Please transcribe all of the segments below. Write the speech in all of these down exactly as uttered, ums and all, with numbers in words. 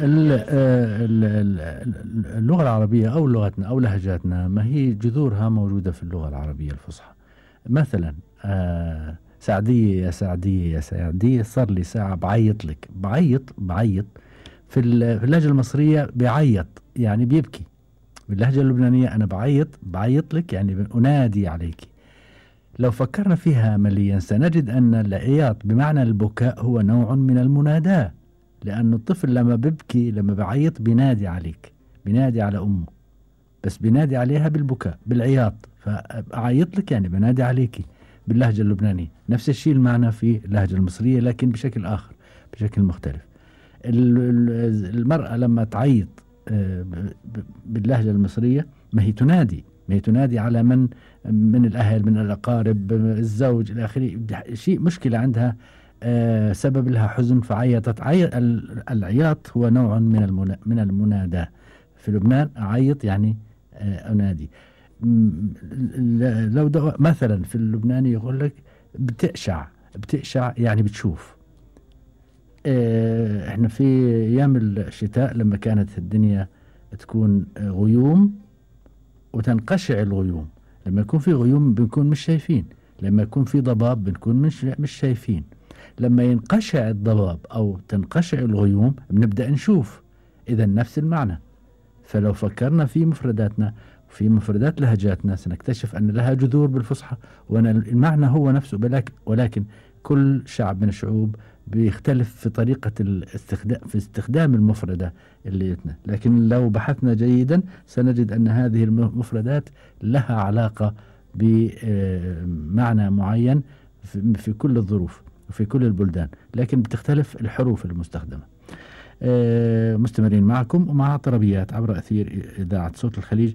ال- آه، ال- ال- اللغة العربية أو لغتنا أو لهجاتنا، ما هي جذورها موجودة في اللغة العربية الفصحى. مثلا آه، سعدية يا سعدية يا سعدية، صار لي ساعة بعيط لك. بعيط بعيط في ال- في اللهجة المصرية بيعيط يعني بيبكي. باللهجة اللبنانية أنا بعيط بعيط لك يعني أنادي عليك. لو فكرنا فيها عمليا سنجد أن العياط بمعنى البكاء هو نوع من المناداة، لأن الطفل لما ببكي لما بعيط بينادي عليك، بينادي على أمه، بس بينادي عليها بالبكاء بالعياط. فأعيط لك يعني بنادي عليكي باللهجة اللبنانية. نفس الشيء المعنى في اللهجة المصرية لكن بشكل آخر، بشكل مختلف. ال- ال- المرأة لما تعيط آه، ب- ب- باللهجة المصرية ما هي تنادي، ما هي تنادي على من من الأهل من الأقارب الزوج إلى آخره. شيء مشكلة عندها، آه، سبب لها حزن فعيطت. عي... ال- العياط هو نوع من المنا... من المناداة. في لبنان أعيط يعني آه، أنادي. م- ل- لو دو... مثلا في اللبناني يقول لك بتقشع. بتقشع يعني بتشوف. آه، احنا في ايام الشتاء لما كانت الدنيا تكون آه، غيوم وتنقشع الغيوم. لما يكون في غيوم بنكون مش شايفين، لما يكون في ضباب بنكون مش مش شايفين. لما ينقشع الضباب او تنقشع الغيوم بنبدأ نشوف. اذا نفس المعنى. فلو فكرنا في مفرداتنا وفي مفردات لهجاتنا سنكتشف أن لها جذور بالفصحى، وأن المعنى هو نفسه، ولكن, ولكن كل شعب من الشعوب بيختلف في طريقة الاستخدام في استخدام المفردة اللي يتنا. لكن لو بحثنا جيدا سنجد أن هذه المفردات لها علاقة بمعنى معين في في كل الظروف وفي كل البلدان، لكن بتختلف الحروف المستخدمة. آه، مستمرين معكم ومع طربيات عبر أثير إذاعة صوت الخليج.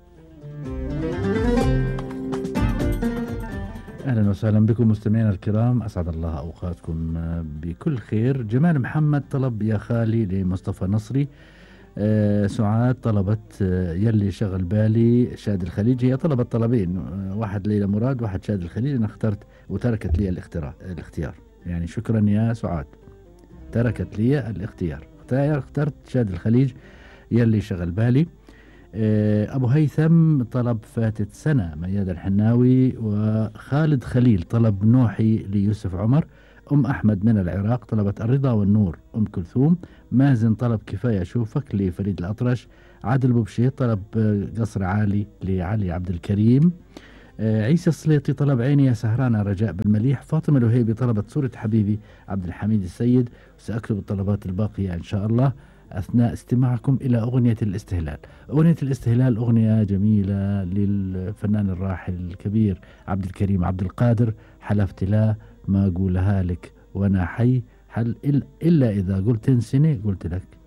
أهلا وسهلا بكم مستمعينا الكرام، أسعد الله أوقاتكم آه، بكل خير. جمال محمد طلب يا خالي لمصطفى نصري. آه، سعاد طلبت آه، يلي شغل بالي شاد الخليج. هي طلبت طلبين، آه، واحد ليلى مراد واحد شاد الخليج. أنا اخترت وتركت لي الاختراع الاختيار. يعني شكرا يا سعاد، تركت لي الاختيار. اختار اخترت شاد الخليج يلي شغل بالي. آه، أبو هيثم طلب فاتت سنة مياد الحناوي. وخالد خليل طلب نوحي ليوسف عمر. أم أحمد من العراق طلبت الرضا والنور أم كلثوم. مازن طلب كفاية أشوفك لفريد الأطرش. عادل بوبشي طلب آه، قصر عالي لعلي عبد الكريم. آه، عيسى السليطي طلب عيني يا سهرانة رجاء بالمليح. فاطمة الوهيبي طلبت صورة حبيبي عبد الحميد السيد. سأكتب الطلبات الباقية إن شاء الله أثناء استماعكم إلى أغنية الاستهلال. أغنية الاستهلال أغنية جميلة للفنان الراحل الكبير عبد الكريم عبد القادر. حلفت لا ما أقولها لك وأنا حي، حل إلا إذا قلت انسني قلت لك